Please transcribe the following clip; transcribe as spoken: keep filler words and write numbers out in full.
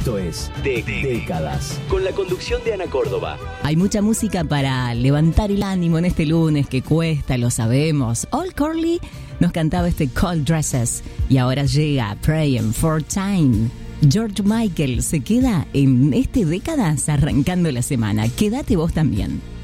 Esto es de Décadas, con la conducción de Ana Córdoba. Hay mucha música para levantar el ánimo en este lunes que cuesta, lo sabemos. Old Corley nos cantaba este Cold Dresses y ahora llega Praying for Time. George Michael se queda en este Décadas arrancando la semana. Quédate vos también.